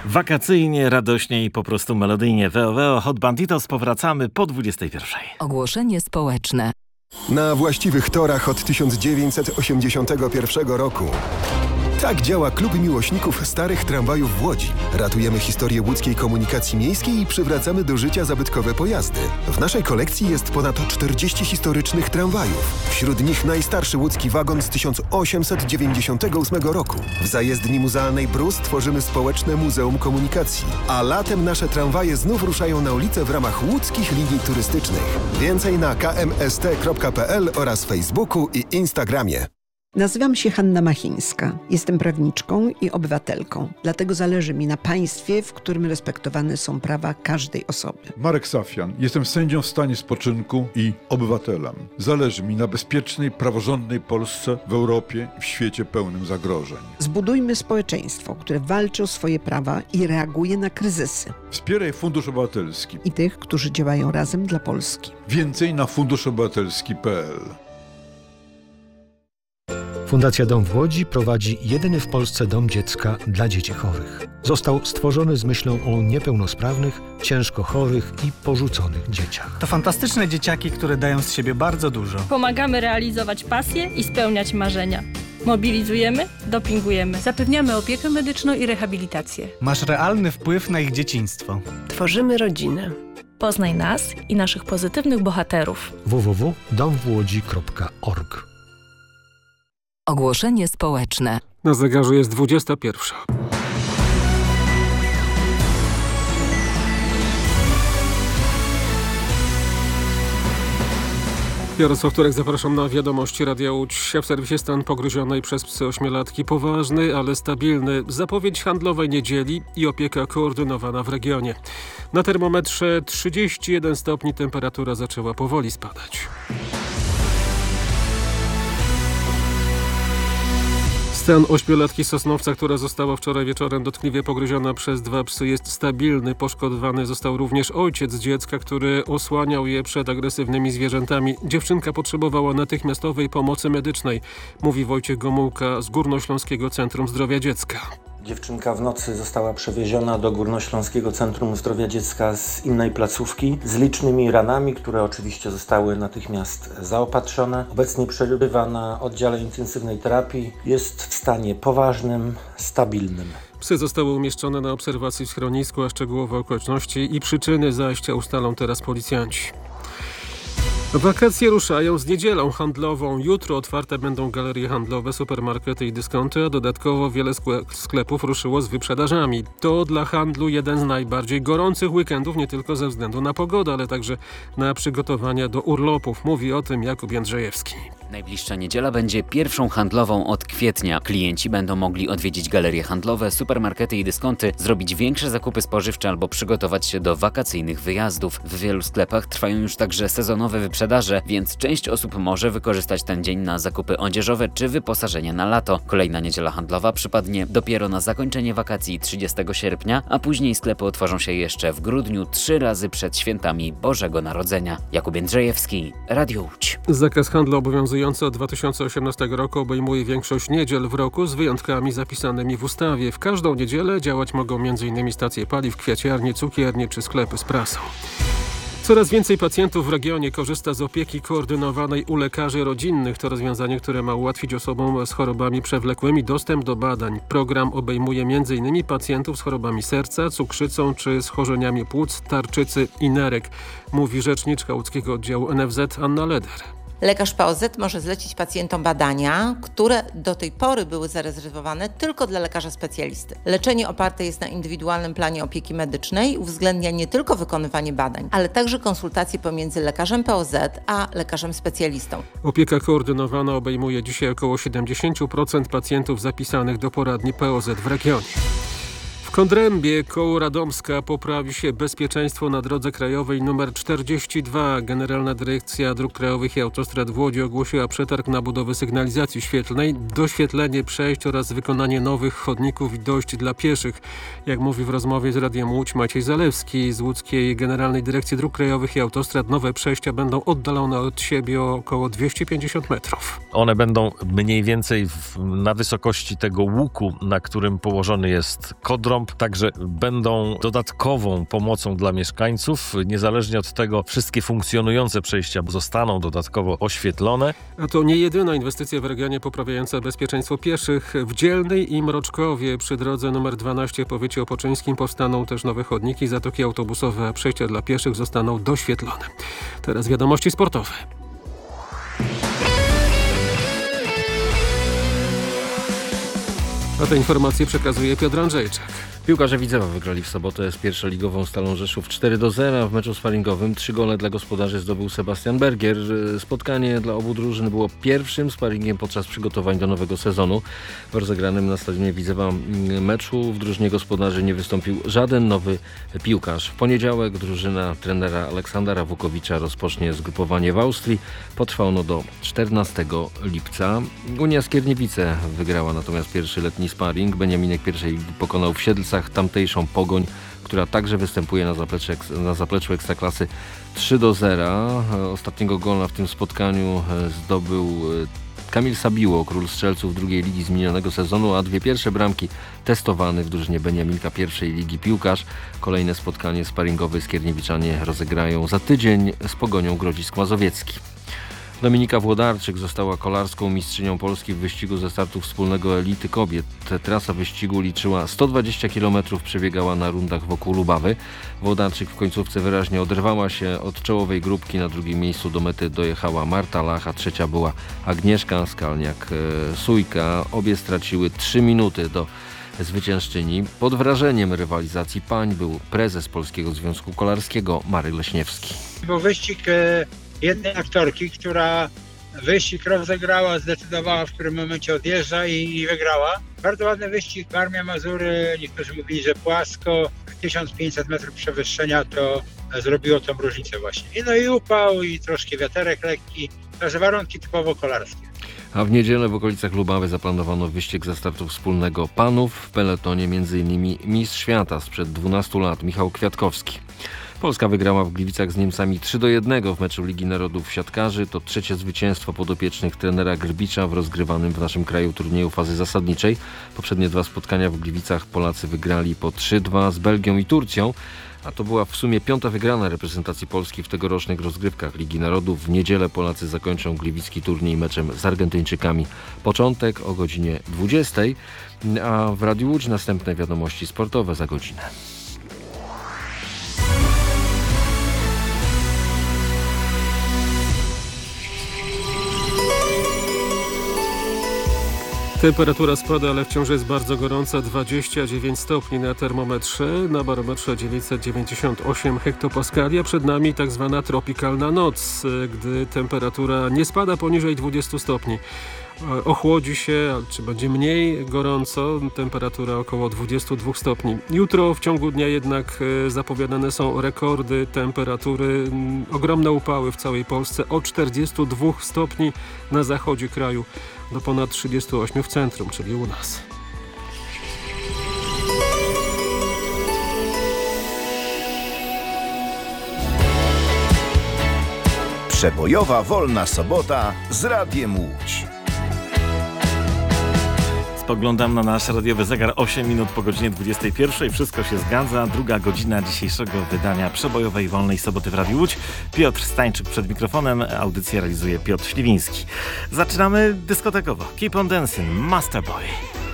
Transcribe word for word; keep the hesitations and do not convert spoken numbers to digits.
Wakacyjnie, radośnie i po prostu melodyjnie. Veo Veo Hot Banditos powracamy po dwudziestej pierwszej. Ogłoszenie społeczne. Na właściwych torach od tysiąc dziewięćset osiemdziesiątego pierwszego roku. Tak działa Klub Miłośników Starych Tramwajów w Łodzi. Ratujemy historię łódzkiej komunikacji miejskiej i przywracamy do życia zabytkowe pojazdy. W naszej kolekcji jest ponad czterdzieści historycznych tramwajów. Wśród nich najstarszy łódzki wagon z tysiąc osiemset dziewięćdziesiątego ósmego roku. W zajezdni muzealnej Brus tworzymy społeczne Muzeum Komunikacji. A latem nasze tramwaje znów ruszają na ulicę w ramach łódzkich linii turystycznych. Więcej na k m s t kropka p l oraz Facebooku i Instagramie. Nazywam się Hanna Machińska. Jestem prawniczką i obywatelką. Dlatego zależy mi na państwie, w którym respektowane są prawa każdej osoby. Marek Safian. Jestem sędzią w stanie spoczynku i obywatelem. Zależy mi na bezpiecznej, praworządnej Polsce w Europie i w świecie pełnym zagrożeń. Zbudujmy społeczeństwo, które walczy o swoje prawa i reaguje na kryzysy. Wspieraj Fundusz Obywatelski. I tych, którzy działają razem dla Polski. Więcej na fundusz obywatelski kropka p l. Fundacja Dom w Łodzi prowadzi jedyny w Polsce dom dziecka dla dzieci chorych. Został stworzony z myślą o niepełnosprawnych, ciężko chorych i porzuconych dzieciach. To fantastyczne dzieciaki, które dają z siebie bardzo dużo. Pomagamy realizować pasje i spełniać marzenia. Mobilizujemy, dopingujemy. Zapewniamy opiekę medyczną i rehabilitację. Masz realny wpływ na ich dzieciństwo. Tworzymy rodzinę. Poznaj nas i naszych pozytywnych bohaterów. w w w kropka dom w łodzi kropka org. Ogłoszenie społeczne. Na zegarze jest dwudziesta pierwsza. Jarosław Turek, zapraszam na wiadomości Radia Łódź. W serwisie stan pogryzionej przez psy ośmiolatki poważny, ale stabilny. Zapowiedź handlowej niedzieli i opieka koordynowana w regionie. Na termometrze trzydzieści jeden stopni, temperatura zaczęła powoli spadać. Stan ośmiolatki Sosnowca, która została wczoraj wieczorem dotkliwie pogryziona przez dwa psy, jest stabilny. Poszkodowany został również ojciec dziecka, który osłaniał je przed agresywnymi zwierzętami. Dziewczynka potrzebowała natychmiastowej pomocy medycznej, mówi Wojciech Gomułka z Górnośląskiego Centrum Zdrowia Dziecka. Dziewczynka w nocy została przewieziona do Górnośląskiego Centrum Zdrowia Dziecka z innej placówki z licznymi ranami, które oczywiście zostały natychmiast zaopatrzone. Obecnie przebywa na oddziale intensywnej terapii. Jest w stanie poważnym, stabilnym. Psy zostały umieszczone na obserwacji w schronisku, a szczegółowe okoliczności i przyczyny zajścia ustalą teraz policjanci. Wakacje ruszają z niedzielą handlową. Jutro otwarte będą galerie handlowe, supermarkety i dyskonty, a dodatkowo wiele sklepów ruszyło z wyprzedażami. To dla handlu jeden z najbardziej gorących weekendów, nie tylko ze względu na pogodę, ale także na przygotowania do urlopów. Mówi o tym Jakub Jędrzejewski. Najbliższa niedziela będzie pierwszą handlową od kwietnia. Klienci będą mogli odwiedzić galerie handlowe, supermarkety i dyskonty, zrobić większe zakupy spożywcze albo przygotować się do wakacyjnych wyjazdów. W wielu sklepach trwają już także sezonowe wyprzedaże, więc część osób może wykorzystać ten dzień na zakupy odzieżowe czy wyposażenie na lato. Kolejna niedziela handlowa przypadnie dopiero na zakończenie wakacji trzydziestego sierpnia, a później sklepy otworzą się jeszcze w grudniu, trzy razy przed świętami Bożego Narodzenia. Jakub Jędrzejewski, Radio Łódź. Zakaz handlu obowiązujący od dwa tysiące osiemnastego roku obejmuje większość niedziel w roku z wyjątkami zapisanymi w ustawie. W każdą niedzielę działać mogą m in stacje paliw, kwiaciarnie, cukiernie czy sklepy z prasą. Coraz więcej pacjentów w regionie korzysta z opieki koordynowanej u lekarzy rodzinnych. To rozwiązanie, które ma ułatwić osobom z chorobami przewlekłymi dostęp do badań. Program obejmuje m in pacjentów z chorobami serca, cukrzycą czy schorzeniami płuc, tarczycy i nerek, mówi rzeczniczka łódzkiego oddziału N F Z Anna Leder. Lekarz P O Z może zlecić pacjentom badania, które do tej pory były zarezerwowane tylko dla lekarza specjalisty. Leczenie oparte jest na indywidualnym planie opieki medycznej i uwzględnia nie tylko wykonywanie badań, ale także konsultacje pomiędzy lekarzem P O Z a lekarzem specjalistą. Opieka koordynowana obejmuje dzisiaj około siedemdziesiąt procent pacjentów zapisanych do poradni P O Z w regionie. W Kądrębie koło Radomska poprawi się bezpieczeństwo na drodze krajowej nr czterdzieści dwa. Generalna Dyrekcja Dróg Krajowych i Autostrad w Łodzi ogłosiła przetarg na budowę sygnalizacji świetlnej, doświetlenie przejść oraz wykonanie nowych chodników i dojść dla pieszych. Jak mówi w rozmowie z Radiem Łódź Maciej Zalewski z Łódzkiej Generalnej Dyrekcji Dróg Krajowych i Autostrad, nowe przejścia będą oddalone od siebie o około dwieście pięćdziesiąt metrów. One będą mniej więcej w, na wysokości tego łuku, na którym położony jest kodrąb, lamp także będą dodatkową pomocą dla mieszkańców. Niezależnie od tego wszystkie funkcjonujące przejścia zostaną dodatkowo oświetlone. A to nie jedyna inwestycja w regionie poprawiająca bezpieczeństwo pieszych. W Dzielnej i Mroczkowie przy drodze numer dwanaście w powiecie opoczyńskim powstaną też nowe chodniki, zatoki autobusowe, a przejścia dla pieszych zostaną doświetlone. Teraz wiadomości sportowe. A te informacje przekazuje Piotr Andrzejczak. Piłkarze Widzewa wygrali w sobotę z pierwszoligową Stalą Rzeszów cztery do zera, a w meczu sparingowym trzy gole dla gospodarzy zdobył Sebastian Bergier. Spotkanie dla obu drużyn było pierwszym sparingiem podczas przygotowań do nowego sezonu. W rozegranym na stadionie Widzewa meczu w drużynie gospodarzy nie wystąpił żaden nowy piłkarz. W poniedziałek drużyna trenera Aleksandra Wukowicza rozpocznie zgrupowanie w Austrii. Potrwa ono do czternastego lipca. Unia Skierniewice wygrała natomiast pierwszy letni sparing. Beniaminek pierwszej ligi pokonał w Siedlcach tamtejszą Pogoń, która także występuje na zapleczu, na zapleczu Ekstraklasy trzy do zera. Ostatniego gola w tym spotkaniu zdobył Kamil Sabiło, król strzelców drugiej ligi z minionego sezonu, a dwie pierwsze bramki testowany w drużynie Beniaminka pierwszej ligi piłkarz. Kolejne spotkanie sparingowe Skierniewiczanie rozegrają za tydzień z Pogonią Grodzisk Mazowiecki. Dominika Włodarczyk została kolarską mistrzynią Polski w wyścigu ze startu wspólnego elity kobiet. Trasa wyścigu liczyła sto dwadzieścia kilometrów, przebiegała na rundach wokół Lubawy. Włodarczyk w końcówce wyraźnie oderwała się od czołowej grupki. Na drugim miejscu do mety dojechała Marta Lach, a trzecia była Agnieszka Skalniak-Sujka. Obie straciły trzy minuty do zwyciężczyni. Pod wrażeniem rywalizacji pań był prezes Polskiego Związku Kolarskiego Marek Leśniewski. Był wyścig jednej aktorki, która wyścig rozegrała, zdecydowała, w którym momencie odjeżdża i, i wygrała. Bardzo ładny wyścig, Warmia, Mazury, niektórzy mówili, że płasko, tysiąc pięćset metrów przewyższenia to zrobiło tą różnicę właśnie. I no i upał, i troszkę wiaterek lekki, także warunki typowo kolarskie. A w niedzielę w okolicach Lubawy zaplanowano wyścig ze startu wspólnego panów. W peletonie m.in. mistrz świata sprzed dwunastu lat Michał Kwiatkowski. Polska wygrała w Gliwicach z Niemcami trzy do jednego w meczu Ligi Narodów Siatkarzy. To trzecie zwycięstwo podopiecznych trenera Grbicza w rozgrywanym w naszym kraju turnieju fazy zasadniczej. Poprzednie dwa spotkania w Gliwicach Polacy wygrali po trzy dwa z Belgią i Turcją. A to była w sumie piąta wygrana reprezentacji Polski w tegorocznych rozgrywkach Ligi Narodów. W niedzielę Polacy zakończą gliwicki turniej meczem z Argentyńczykami. Początek o godzinie dwudziestej, a w Radiu Łódź następne wiadomości sportowe za godzinę. Temperatura spada, ale wciąż jest bardzo gorąca, dwadzieścia dziewięć stopni na termometrze, na barometrze dziewięćset dziewięćdziesiąt osiem hektopaskali, a przed nami tak zwana tropikalna noc, gdy temperatura nie spada poniżej dwudziestu stopni. Ochłodzi się, czy będzie mniej gorąco, temperatura około dwudziestu dwóch stopni. Jutro w ciągu dnia jednak zapowiadane są rekordy temperatury, ogromne upały w całej Polsce, od czterdziestu dwóch stopni na zachodzie kraju do ponad trzydziestu ośmiu w centrum, czyli u nas. Przebojowa wolna sobota z Radiem Łódź. Spoglądam na nasz radiowy zegar, osiem minut po godzinie dwudziestej pierwszej. Wszystko się zgadza. Druga godzina dzisiejszego wydania przebojowej wolnej soboty w Radiu Łódź. Piotr Stańczyk przed mikrofonem. Audycję realizuje Piotr Śliwiński. Zaczynamy dyskotekowo. Keep on Dancing, Masterboy.